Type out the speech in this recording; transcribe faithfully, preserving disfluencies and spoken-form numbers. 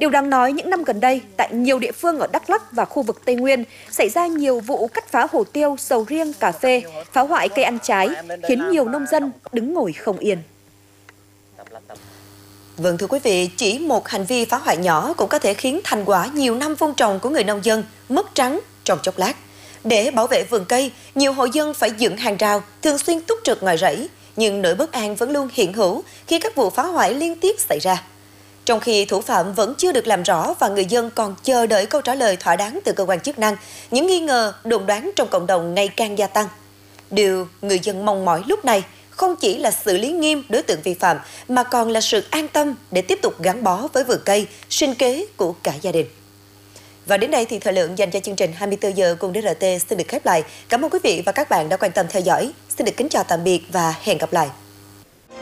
Điều đáng nói, những năm gần đây, tại nhiều địa phương ở Đắk Lắk và khu vực Tây Nguyên xảy ra nhiều vụ cắt phá hồ tiêu, sầu riêng, cà phê, phá hoại cây ăn trái, khiến nhiều nông dân đứng ngồi không yên. Vâng thưa quý vị, chỉ một hành vi phá hoại nhỏ cũng có thể khiến thành quả nhiều năm vun trồng của người nông dân mất trắng trong chốc lát. Để bảo vệ vườn cây, nhiều hộ dân phải dựng hàng rào, thường xuyên túc trực ngoài rẫy, nhưng nỗi bất an vẫn luôn hiện hữu khi các vụ phá hoại liên tiếp xảy ra. Trong khi thủ phạm vẫn chưa được làm rõ và người dân còn chờ đợi câu trả lời thỏa đáng từ cơ quan chức năng, những nghi ngờ, đồn đoán trong cộng đồng ngày càng gia tăng. Điều người dân mong mỏi lúc này không chỉ là xử lý nghiêm đối tượng vi phạm, mà còn là sự an tâm để tiếp tục gắn bó với vườn cây, sinh kế của cả gia đình. Và đến đây thì thời lượng dành cho chương trình hai mươi tư giờ cùng đê rờ tê xin được khép lại. Cảm ơn quý vị và các bạn đã quan tâm theo dõi. Xin được kính chào tạm biệt và hẹn gặp lại.